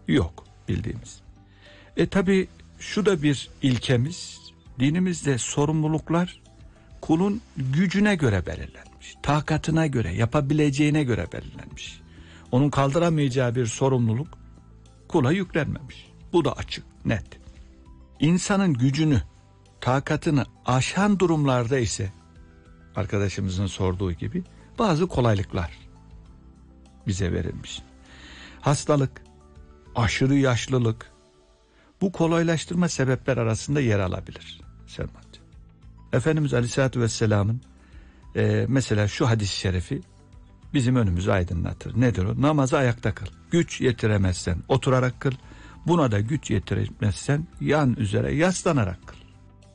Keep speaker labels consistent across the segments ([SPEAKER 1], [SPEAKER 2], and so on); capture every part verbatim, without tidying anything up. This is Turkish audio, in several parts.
[SPEAKER 1] Yok bildiğimiz. E tabi şu da bir ilkemiz, dinimizde sorumluluklar kulun gücüne göre belirlenmiş, takatına göre, yapabileceğine göre belirlenmiş. Onun kaldıramayacağı bir sorumluluk kula yüklenmemiş. Bu da açık, net. İnsanın gücünü, takatını aşan durumlarda ise arkadaşımızın sorduğu gibi bazı kolaylıklar bize verilmiş. Hastalık, aşırı yaşlılık, bu kolaylaştırma sebepler arasında yer alabilir Selman. Efendimiz Aleyhisselatü Vesselam'ın e, mesela şu hadis-i şerifi bizim önümüzü aydınlatır. Nedir o? Namazı ayakta kıl. Güç yetiremezsen oturarak kıl. Buna da güç yetiremezsen yan üzere yaslanarak kıl.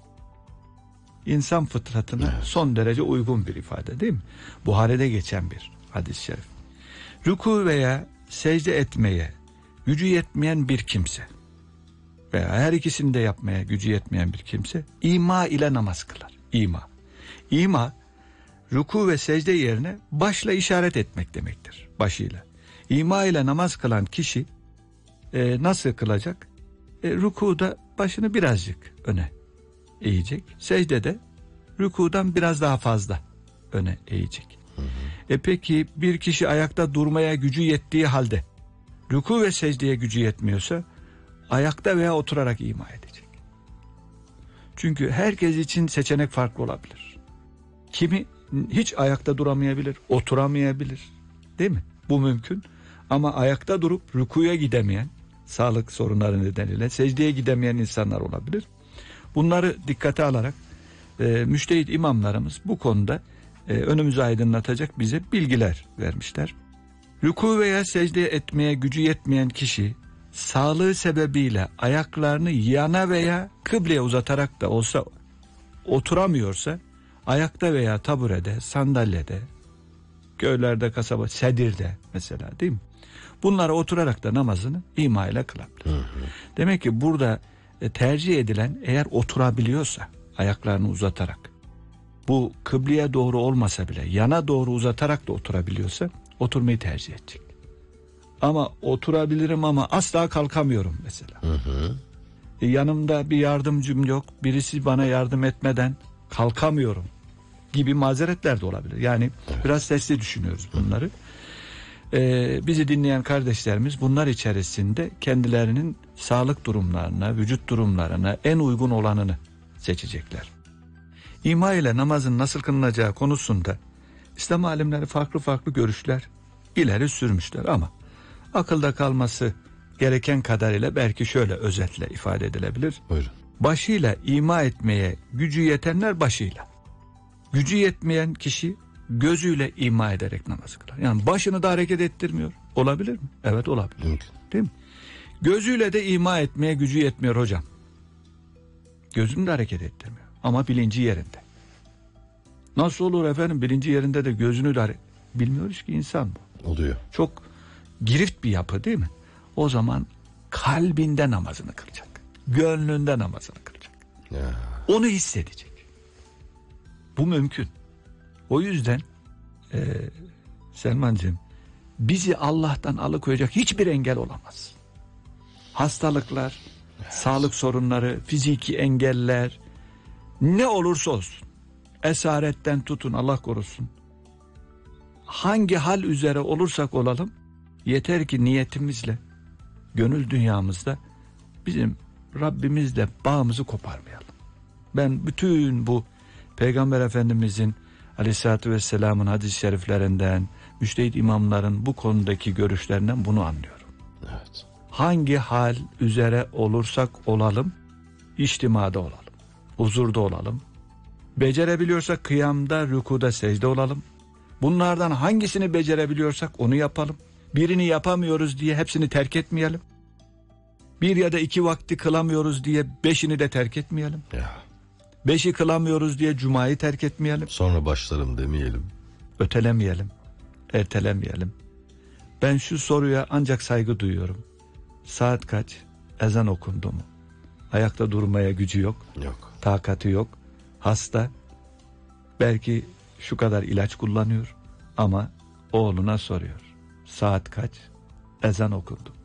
[SPEAKER 1] İnsan fıtratına evet. son derece uygun bir ifade değil mi? Buhari'de geçen bir hadis-i şerif. Rükû veya secde etmeye gücü yetmeyen bir kimse veya her ikisini de yapmaya gücü yetmeyen bir kimse ima ile namaz kılar. İma. İma, rükû ve secde yerine başla işaret etmek demektir. Başıyla. İma ile namaz kılan kişi e, nasıl kılacak? E, rükûda başını birazcık öne eğecek. Secdede rükûdan biraz daha fazla öne eğecek. Hı hı. E peki bir kişi ayakta durmaya gücü yettiği halde rükû ve secdeye gücü yetmiyorsa ayakta veya oturarak ima edecek. Çünkü herkes için seçenek farklı olabilir. Kimi hiç ayakta duramayabilir, oturamayabilir. Değil mi? Bu mümkün. Ama ayakta durup rükuya gidemeyen, sağlık sorunları nedeniyle secdeye gidemeyen insanlar olabilir. Bunları dikkate alarak e, müştehit imamlarımız bu konuda e, önümüzü aydınlatacak bize bilgiler vermişler. Rükû veya secde etmeye gücü yetmeyen kişi sağlığı sebebiyle ayaklarını yana veya kıbleye uzatarak da olsa oturamıyorsa ayakta veya taburede, sandalyede, köylerde, kasaba, sedirde mesela değil mi? Bunlara oturarak da namazını ima ile kılabilir. Hı hı. Demek ki burada e, tercih edilen eğer oturabiliyorsa ayaklarını uzatarak, bu kıbleye doğru olmasa bile yana doğru uzatarak da oturabiliyorsa oturmayı tercih edecek. Ama oturabilirim ama asla kalkamıyorum mesela. Hı hı. E, yanımda bir yardımcım yok, birisi bana yardım etmeden kalkamıyorum gibi mazeretler de olabilir. Yani evet. biraz sesli düşünüyoruz bunları. Ee, bizi dinleyen kardeşlerimiz bunlar içerisinde kendilerinin sağlık durumlarına, vücut durumlarına en uygun olanını seçecekler. İma ile namazın nasıl kılınacağı konusunda İslam alimleri farklı farklı görüşler ileri sürmüşler ama akılda kalması gereken kadarıyla belki şöyle özetle ifade edilebilir. Buyurun. Başıyla ima etmeye gücü yetenler başıyla. Gücü yetmeyen kişi gözüyle ima ederek namaz kılar. Yani başını da hareket ettirmiyor. Olabilir mi? Evet olabilir. Mümkün. Değil mi? Gözüyle de ima etmeye gücü yetmiyor hocam. Gözünü de hareket ettirmiyor. Ama bilinci yerinde. Nasıl olur efendim? Bilinci yerinde de gözünü de hareket... Bilmiyoruz ki insan bu. Oluyor. Çok girift bir yapı değil mi? O zaman kalbinde namazını kılacak. Gönlünde namazını kılacak. Ya. Onu hissedecek. Bu mümkün. O yüzden e, Selmancığım bizi Allah'tan alıkoyacak hiçbir engel olamaz. Hastalıklar, evet. sağlık sorunları, fiziki engeller ne olursa olsun, esaretten tutun Allah korusun. Hangi hal üzere olursak olalım yeter ki niyetimizle, gönül dünyamızda bizim Rabbimizle bağımızı koparmayalım. Ben bütün bu Peygamber Efendimizin Aleyhisselatü Vesselam'ın hadis-i şeriflerinden, müştehit imamların bu konudaki görüşlerinden bunu anlıyorum. Evet. Hangi hal üzere olursak olalım, içtimada olalım, huzurda olalım. Becerebiliyorsak kıyamda, rükuda, secde olalım. Bunlardan hangisini becerebiliyorsak onu yapalım. Birini yapamıyoruz diye hepsini terk etmeyelim. Bir ya da iki vakti kılamıyoruz diye beşini de terk etmeyelim. Ya. Beşi kılamıyoruz diye cumayı terk etmeyelim. Sonra başlarım demeyelim. Ötelemeyelim. Ertelemeyelim. Ben şu soruya ancak saygı duyuyorum. Saat kaç? Ezan okundu mu? Ayakta durmaya gücü yok. Yok. Takati yok. Hasta. Belki şu kadar ilaç kullanıyor. Ama oğluna soruyor. Saat kaç? Ezan okundu.